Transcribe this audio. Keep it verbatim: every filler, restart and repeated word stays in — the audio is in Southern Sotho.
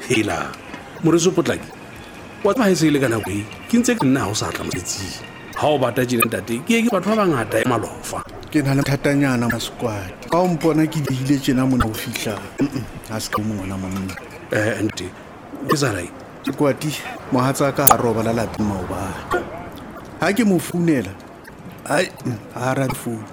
hela moreso potlaki wa tsama se ile kana boi ke ntse ke nna ha o sa tla motsetsi ha o bata jene ntate ke ke batho ba bangata e malofa ke na le thatanyana masquad ka o mpona ke dile tjena mona o fihla ha se ka mona monna eh ente ke zarai kwati mohatsa ka roba la lapeng maoba ha ke mo funela ai ha ra phone